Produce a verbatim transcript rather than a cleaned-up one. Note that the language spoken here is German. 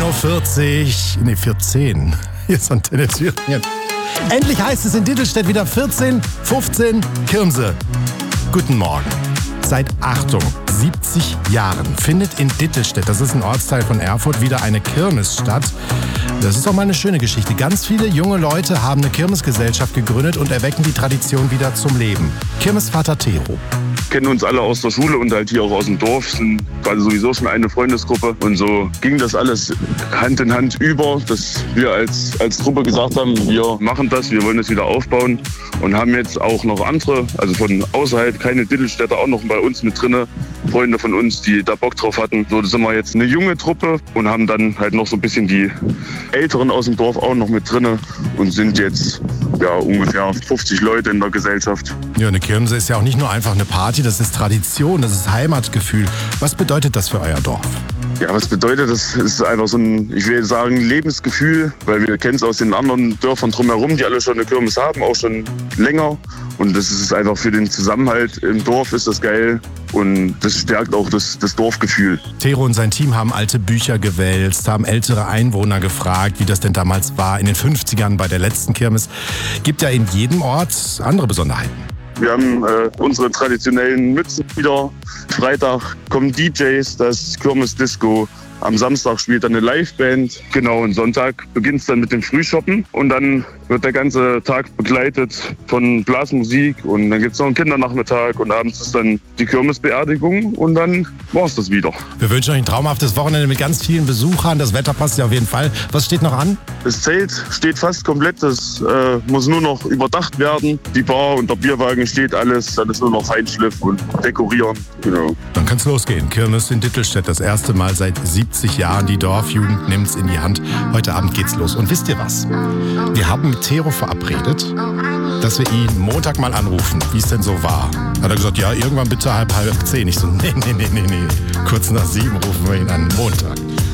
Uhr vierzig, nee, vierzehn. Hier ist Antenne Thüringen. Endlich heißt es in Dittelstedt wieder vierzehn, fünfzehn Kirmse. Guten Morgen. Seit, Achtung, siebzig Jahren findet in Dittelstedt, das ist ein Ortsteil von Erfurt, wieder eine Kirmes statt. Das ist doch mal eine schöne Geschichte. Ganz viele junge Leute haben eine Kirmesgesellschaft gegründet und erwecken die Tradition wieder zum Leben. Kirmesvater Tero. Kennen uns alle aus der Schule und halt hier auch aus dem Dorf, sind quasi sowieso schon eine Freundesgruppe. Und so ging das alles Hand in Hand über, dass wir als, als Truppe gesagt haben, wir machen das, wir wollen das wieder aufbauen. Und haben jetzt auch noch andere, also von außerhalb, keine Dittelstädter, auch noch bei uns mit drinne. Freunde von uns, die da Bock drauf hatten. So, das sind wir jetzt eine junge Truppe und haben dann halt noch so ein bisschen die Älteren aus dem Dorf auch noch mit drinne und sind jetzt ja ungefähr fünfzig Leute in der Gesellschaft. Ja, eine Kirmse ist ja auch nicht nur einfach eine Party, das ist Tradition, das ist Heimatgefühl. Was bedeutet das für euer Dorf? Ja, was bedeutet das? Es ist einfach so ein, ich will sagen, Lebensgefühl, weil wir kennen es aus den anderen Dörfern drumherum, die alle schon eine Kirmes haben, auch schon länger. Und das ist einfach für den Zusammenhalt im Dorf ist das geil und das stärkt auch das, das Dorfgefühl. Tero und sein Team haben alte Bücher gewälzt, haben ältere Einwohner gefragt, wie das denn damals war in den fünfzigern bei der letzten Kirmes. Gibt ja in jedem Ort andere Besonderheiten. Wir haben äh, unsere traditionellen Mützen wieder. Freitag kommen D Js, das Kirmes-Disco. Am Samstag spielt dann eine Liveband. Genau, und Sonntag beginnt es dann mit dem Frühshoppen. Und dann wird der ganze Tag begleitet von Blasmusik. Und dann gibt es noch einen Kindernachmittag. Und abends ist dann die Kirmesbeerdigung. Und dann war es das wieder. Wir wünschen euch ein traumhaftes Wochenende mit ganz vielen Besuchern. Das Wetter passt ja auf jeden Fall. Was steht noch an? Das Zelt steht fast komplett. Das äh, muss nur noch überdacht werden. Die Bar und der Bierwagen steht alles. Dann ist nur noch Feinschliff und Dekorieren. Genau. Dann kann es losgehen. Kirmes in Dittelstedt. Das erste Mal seit siebzig Jahren. Die Dorfjugend nimmt es in die Hand. Heute Abend geht's los. Und wisst ihr was? Wir haben mit Tero verabredet, dass wir ihn Montag mal anrufen, wie es denn so war. Hat er gesagt, ja, irgendwann bitte halb, halb zehn. Ich so, nee, nee, nee, nee, nee. Kurz nach sieben rufen wir ihn an, Montag.